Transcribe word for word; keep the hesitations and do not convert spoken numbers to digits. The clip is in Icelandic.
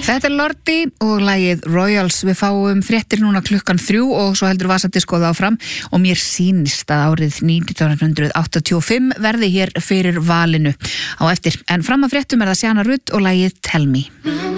Þetta er Lordi og lagið Royals. Við fáum fréttir núna klukkan þrjú og svo heldur Vasadiskoð áfram og mér sýnist að árið nítján hundruð áttatíu og fimm verði hér fyrir valinu á eftir. En fram að fréttum er það Sjana Rudd og lagið Tell Me.